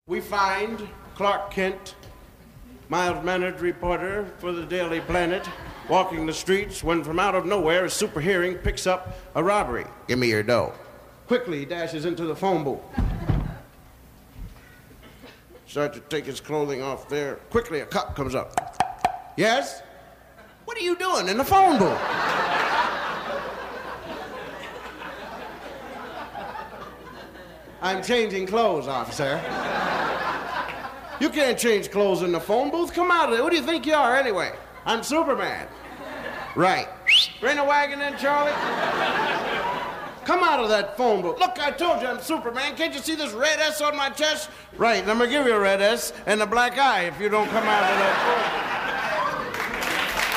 We find Clark Kent, mild-mannered reporter for the Daily Planet, walking the streets when from out of nowhere his super hearing picks up a robbery. Give me your dough. Quickly, he dashes into the phone booth. Starts to take his clothing off there. Quickly, a cop comes up. Yes? What are you doing in the phone booth? I'm changing clothes, officer. You can't change clothes in the phone booth. Come out of there. Who do you think you are, anyway? I'm Superman. Right. Bring the wagon in, Charlie. Come out of that phone booth. Look, I told you I'm Superman. Can't you see this red S on my chest? Right, I'm gonna give you a red S and a black eye if you don't come out of that phone booth.